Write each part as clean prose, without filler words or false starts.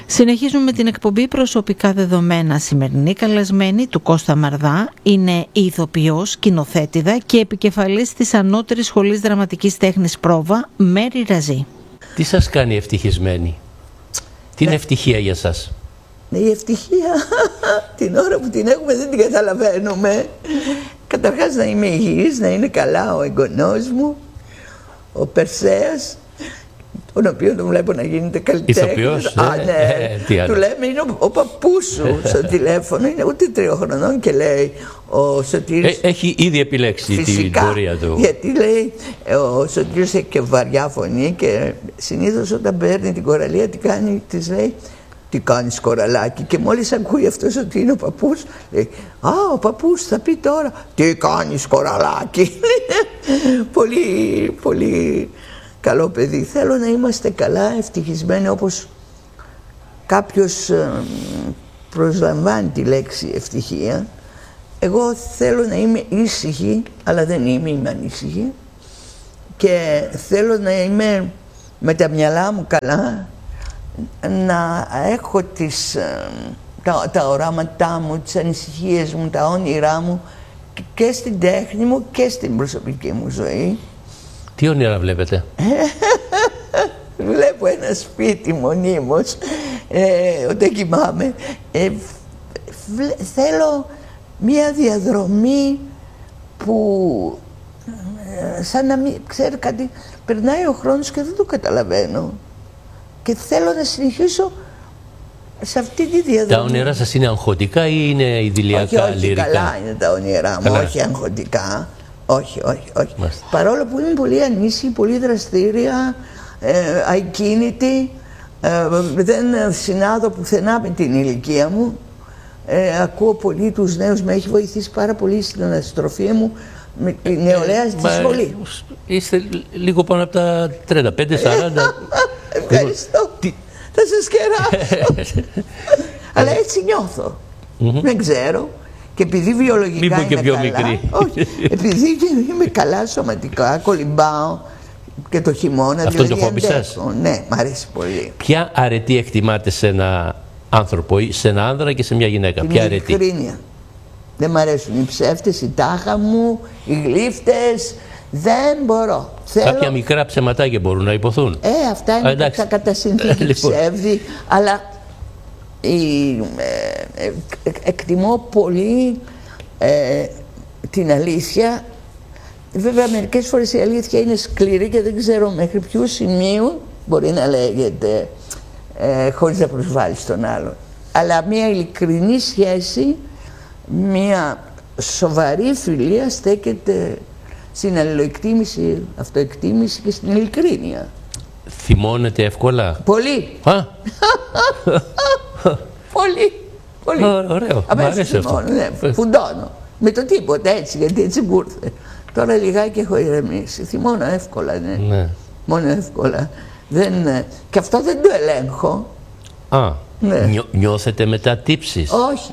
Συνεχίζουμε με την εκπομπή Προσωπικά Δεδομένα. Σημερινή καλεσμένη του Κώστα Μαρδά είναι η ηθοποιός, σκηνοθέτηδα και επικεφαλής της Ανώτερης Σχολής Δραματικής Τέχνης Πρόβα, Μέρη Ραζή. Τι σας κάνει ευτυχισμένη? Τι είναι ευτυχία για σας? Η ευτυχία την ώρα που την έχουμε δεν την καταλαβαίνουμε. Καταρχάς να είμαι υγιής, να είναι καλά ο εγγονός μου, ο Περσέας, τον οποίο τον βλέπω να γίνεται καλλιτέχνης. Ηθοποιός, ναι. Του λέμε είναι ο παππούς σου στο τηλέφωνο, είναι ούτε 3 χρονών και λέει ο Σωτήρης... Έχει ήδη επιλέξει την πορεία του. Γιατί λέει ο Σωτήρης έχει και βαριά φωνή και συνήθως όταν παίρνει την κοραλία τι κάνει, της λέει «Τι κάνεις κοραλάκι?» και μόλις ακούει αυτός ότι είναι ο παππούς λέει «Α, ο παππούς θα πει τώρα τι κάνεις κοραλάκι?» Πολύ, πολύ καλό παιδί. Θέλω να είμαστε καλά, ευτυχισμένοι, όπως κάποιος προσλαμβάνει τη λέξη ευτυχία. Εγώ θέλω να είμαι ήσυχη, αλλά δεν είμαι ανήσυχη, και θέλω να είμαι με τα μυαλά μου καλά, να έχω τα οράματά μου, τις ανησυχίες μου, τα όνειρά μου και στην τέχνη μου και στην προσωπική μου ζωή. Τι όνειρα βλέπετε? Βλέπω ένα σπίτι μονίμως όταν κοιμάμαι. Θέλω μια διαδρομή που σαν να μην ξέρει κάτι, περνάει ο χρόνος και δεν το καταλαβαίνω και θέλω να συνεχίσω σε αυτή τη διαδρομή. Τα όνειρά σας είναι αγχωτικά ή είναι ιδηλιακά, όχι, λυρικά? καλά είναι τα όνειρά μου, όχι αγχωτικά. Όχι. Παρόλο που είμαι πολύ ανήσυχη, πολύ δραστήρια, ακίνητη, δεν συνάδω πουθενά με την ηλικία μου. Ακούω πολύ τους νέους, με έχει βοηθήσει πάρα πολύ στην αναστροφή μου με τη νεολαία στη σχολή. Είστε λίγο πάνω από τα 35-40. Ευχαριστώ. Θα σας κεράσω. Αλλά έτσι νιώθω. Δεν ξέρω. Και επειδή βιολογικά είμαι πιο καλά, μικρή. όχι, επειδή είμαι καλά σωματικά, κολυμπάω και το χειμώνα. Αυτό δηλαδή το χόμπι σας? Ναι, μ' αρέσει πολύ. Ποια αρετή εκτιμάτε σε ένα άνθρωπο, σε ένα άνδρα και σε μια γυναίκα? Την ποια αρετή? ειλικρίνεια. Δεν μ' αρέσουν οι ψεύτες, οι τάχα μου, οι γλύφτες. Δεν μπορώ. Κάποια μικρά ψεματάκια μπορούν να υποθούν. Αυτά είναι τα κατά συνθήκη ψεύδι, αλλά εκτιμώ πολύ την αλήθεια. Βέβαια μερικές φορές η αλήθεια είναι σκληρή και δεν ξέρω μέχρι ποιου σημείου μπορεί να λέγεται χωρίς να προσβάλλεις τον άλλον. Αλλά μια ειλικρινή σχέση, μια σοβαρή φιλία στέκεται στην αλληλοεκτίμηση, αυτοεκτίμηση και στην ειλικρίνεια. Θυμώνετε εύκολα? Πολύ. Πολύ. Ωραίο. Μ' αρέσει αυτό. Ναι, φουντώνω. Με το τίποτα έτσι, γιατί έτσι μου ήρθε. Τώρα λιγάκι έχω ηρεμήσει. Θυμώνω εύκολα, ναι. Μόνο εύκολα. Και αυτό δεν το ελέγχω. Ναι. Νιώθετε μετά τύψεις? Όχι.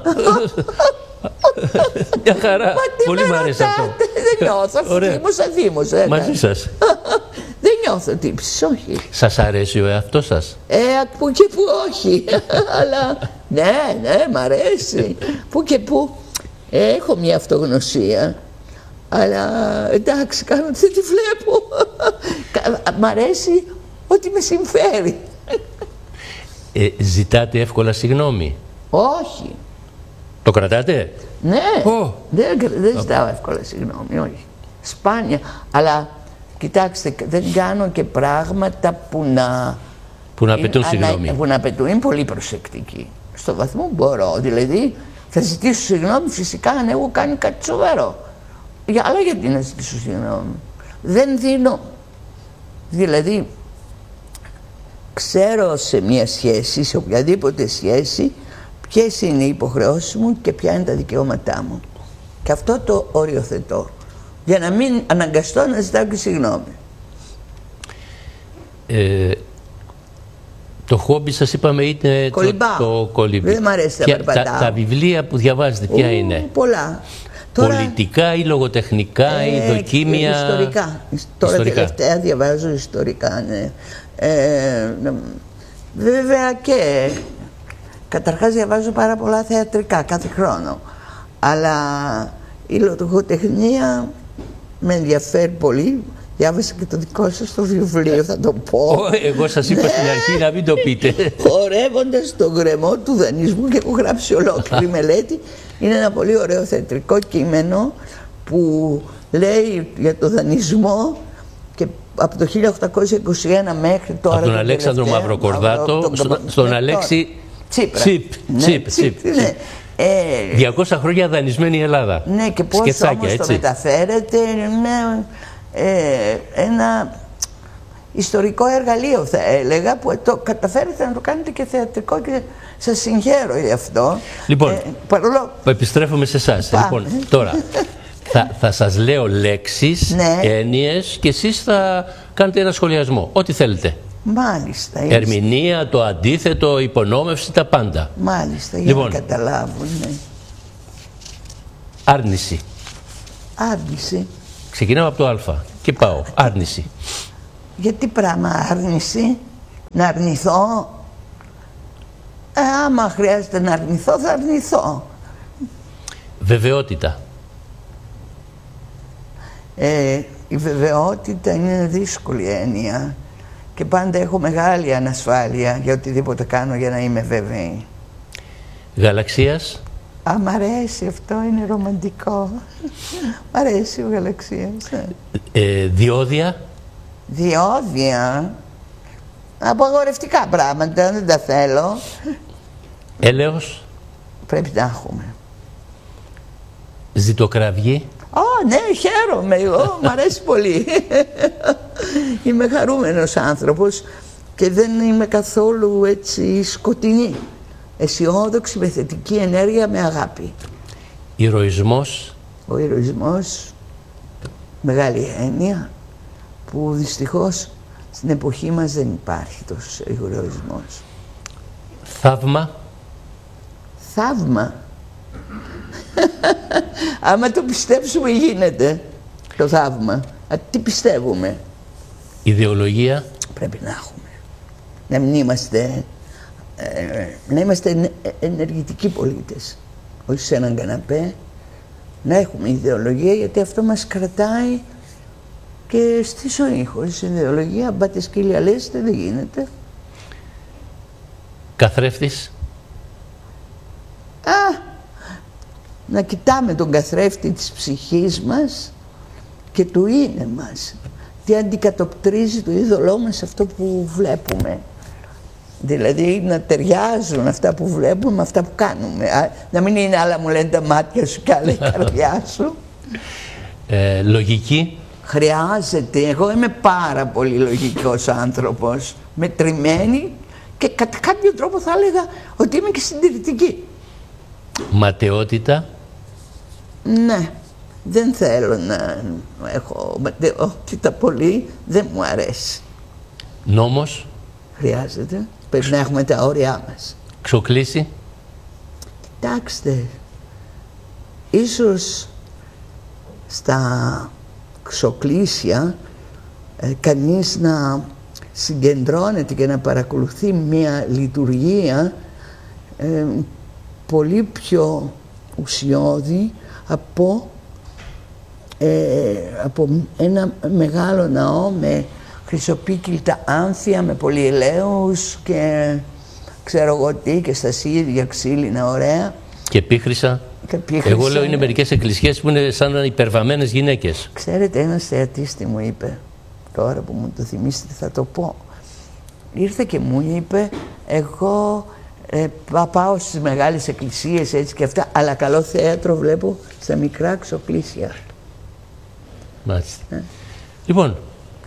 Μια χαρά. Πολύ μου αρέσει αυτό. Δεν νιώθω. Θύμωσα. Μαζί σας. Δεν νιώθω τύψεις, όχι. Σας αρέσει ο εαυτός σας? Που και που όχι. Αλλά ναι, μ' αρέσει. Που και που έχω μια αυτογνωσία. Αλλά εντάξει, κάνω ότι δεν τη βλέπω. Μ' αρέσει ότι με συμφέρει. Ζητάτε εύκολα συγγνώμη? Όχι. Το κρατάτε? Ναι, δεν ζητάω εύκολα συγγνώμη, όχι. Σπάνια. Αλλά κοιτάξτε, δεν κάνω και πράγματα που να απαιτούν συγγνώμη. Που να απαιτούν. Είμαι πολύ προσεκτική. Στο βαθμό που μπορώ. Δηλαδή, θα ζητήσω συγγνώμη φυσικά αν έχω κάνει κάτι σοβαρό. Αλλά γιατί να ζητήσω συγγνώμη? Δεν δίνω. Δηλαδή, ξέρω σε μια σχέση, σε οποιαδήποτε σχέση, ποιες είναι οι υποχρεώσεις μου και ποια είναι τα δικαιώματά μου. Και αυτό το οριοθετώ. Για να μην αναγκαστώ να ζητάω και συγγνώμη. Το χόμπι σας είπαμε είναι το κολυμπά. Δεν μ' αρέσει να περπατάω. Τα βιβλία που διαβάζετε ποια είναι? Πολλά. Πολιτικά ή λογοτεχνικά ή δοκίμια? Ιστορικά. Τώρα τελευταία διαβάζω ιστορικά, ναι. Βέβαια και καταρχάς διαβάζω πάρα πολλά θεατρικά κάθε χρόνο, αλλά η λογοτεχνία με ενδιαφέρει πολύ. Διάβασα και το δικό σας το βιβλίο, θα το πω. Εγώ σας είπα στην αρχή να μην το πείτε. Χορεύοντας τον γκρεμό του δανεισμού, και έχω γράψει ολόκληρη μελέτη. Είναι ένα πολύ ωραίο θεατρικό κείμενο που λέει για το δανεισμό και από το 1821 μέχρι τώρα. Από τον Αλέξανδρο Μαυροκορδάτο στον Αλέξη Τσίπ. Ναι. 200 χρόνια δανεισμένη η Ελλάδα. Ναι, και πώς όμως το μεταφέρεται με ένα ιστορικό εργαλείο, θα έλεγα, που το καταφέρετε να το κάνετε και θεατρικό, και σας συγχαίρω γι' αυτό. Λοιπόν, παρόλο... επιστρέφουμε σε εσάς. Λοιπόν, τώρα θα σας λέω λέξεις, ναι, έννοιες, και εσείς θα κάνετε ένα σχολιασμό, ό,τι θέλετε. Μάλιστα. Ερμηνεία, το αντίθετο, υπονόμευση, τα πάντα. Μάλιστα, για λοιπόν, να καταλάβουν. Ναι. Άρνηση. Άρνηση. Ξεκινάμε από το α και πάω. Άρνηση. Γιατί πράγμα άρνηση? Να αρνηθώ? Άμα χρειάζεται να αρνηθώ, θα αρνηθώ. Βεβαιότητα. Η βεβαιότητα είναι δύσκολη έννοια και πάντα έχω μεγάλη ανασφάλεια για οτιδήποτε κάνω για να είμαι βέβαιη. Γαλαξίας. Μ' αρέσει αυτό, είναι ρομαντικό. Μ' αρέσει ο Γαλαξίας. Διόδια. Διόδια. Απαγορευτικά πράγματα, δεν τα θέλω. Έλεος. Πρέπει να έχουμε. Ζητοκραυγή. Ναι, χαίρομαι εγώ, μ' αρέσει πολύ. Είμαι χαρούμενος άνθρωπος και δεν είμαι καθόλου έτσι σκοτεινή. Αισιόδοξη, με θετική ενέργεια, με αγάπη. Ηρωισμός. Ο ηρωισμός, μεγάλη έννοια, που δυστυχώς στην εποχή μας δεν υπάρχει τόσο ηρωισμός. Θαύμα. Θαύμα. Άμα το πιστέψουμε γίνεται το θαύμα. Τι πιστεύουμε? Ιδεολογία. Πρέπει να έχουμε. Να μην είμαστε, να είμαστε ενεργητικοί πολίτες. Όχι σε έναν καναπέ. Να έχουμε ιδεολογία, γιατί αυτό μας κρατάει και στη ζωή. Χωρίς ιδεολογία, μπάτε σκύλια λέστε, δεν γίνεται. Καθρέφτης. Να κοιτάμε τον καθρέφτη της ψυχής μας και του είναι μας. Τι αντικατοπτρίζει το είδωλό μας αυτό που βλέπουμε. Δηλαδή να ταιριάζουν αυτά που βλέπουμε με αυτά που κάνουμε. Να μην είναι άλλα μου λένε τα μάτια σου και άλλα η καρδιά σου. Λογική. Χρειάζεται. Εγώ είμαι πάρα πολύ λογικός άνθρωπος. Μετρημένη και κατά κάποιο τρόπο θα έλεγα ότι είμαι και συντηρητική. Ματαιότητα. Ναι. Δεν θέλω να έχω ματαιότητα πολύ. Δεν μου αρέσει. Νόμος. Χρειάζεται. Πρέπει να έχουμε τα όρια μας. Ξοκλήση. Κοιτάξτε, ίσως στα ξοκλήσια κανείς να συγκεντρώνεται και να παρακολουθεί μια λειτουργία πολύ πιο ουσιώδη από ένα μεγάλο ναό με χρυσοπίκυλτα άνθια, με πολυελαίους και ξέρω εγώ τι, και στασίδια ξύλινα ωραία. Και πίχρισα. Εγώ λέω είναι μερικές εκκλησίες που είναι σαν υπερβαμμένες γυναίκες. Ξέρετε, ένας θεατής τι μου είπε, τώρα που μου το θυμίσετε θα το πω. Ήρθε και μου είπε, εγώ πάω στις μεγάλες εκκλησίες έτσι και αυτά, αλλά καλό θέατρο βλέπω στα μικρά ξοκλήσια. Μάλιστα. Λοιπόν,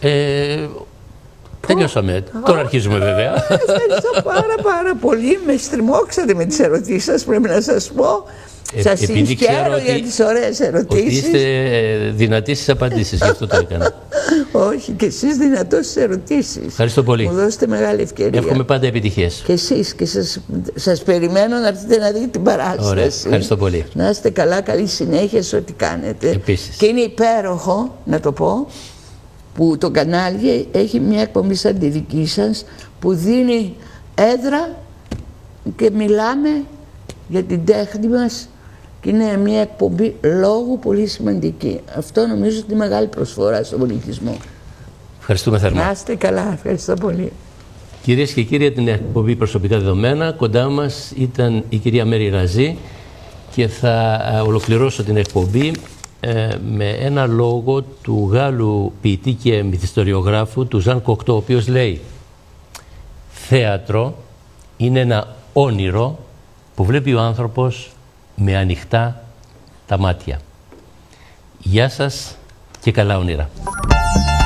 τελειώσαμε. Τώρα αρχίζουμε βέβαια. Ευχαριστώ πάρα πολύ. Με στριμώξατε με τις ερωτήσεις σας, πρέπει να σας πω. Σας συγχαίρω για τις ωραίες ερωτήσεις. Ότι είστε δυνατοί στις απαντήσεις, γι' αυτό το έκανα. Όχι, και εσείς δυνατός στις ερωτήσεις. Ευχαριστώ πολύ. Μου δώσετε μεγάλη ευκαιρία. Εύχομαι πάντα επιτυχίες. Και εσείς, και σας περιμένω να έρθετε να δείτε την παράσταση. Ωραία, ευχαριστώ πολύ. Να είστε καλά, καλή συνέχεια σε ό,τι κάνετε. Επίσης. Και είναι υπέροχο, να το πω, που το κανάλι έχει μια εκπομπή σαν τη δική σας, που δίνει έδρα και μιλάμε για την τέχνη μας και είναι μια εκπομπή λόγου πολύ σημαντική. Αυτό νομίζω ότι είναι μεγάλη προσφορά στον πολιτισμό. Ευχαριστούμε θερμά. Να είστε καλά, ευχαριστώ πολύ. Κυρίες και κύριοι, την εκπομπή Προσωπικά Δεδομένα, κοντά μας ήταν η κυρία Μέρη Ραζή και θα ολοκληρώσω την εκπομπή με ένα λόγο του Γάλλου ποιητή και μυθιστοριογράφου του Ζαν Κοκτό, ο οποίος λέει: θέατρο είναι ένα όνειρο που βλέπει ο άνθρωπος με ανοιχτά τα μάτια. Γεια σας και καλά όνειρα.